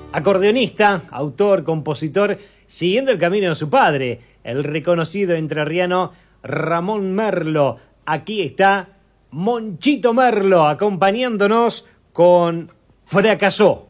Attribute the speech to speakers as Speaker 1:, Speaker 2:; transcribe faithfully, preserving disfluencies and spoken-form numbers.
Speaker 1: Acordeonista, autor, compositor, siguiendo el camino de su padre, el reconocido entrerriano Ramón Merlo. Aquí está Monchito Merlo acompañándonos con Fracasó.